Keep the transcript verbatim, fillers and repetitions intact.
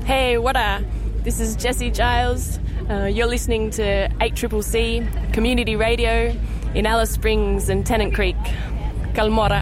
Hey, what a... This is Jessie Giles. Uh, you're listening to eight C C C Community Radio in Alice Springs and Tennant Creek. Kalmora.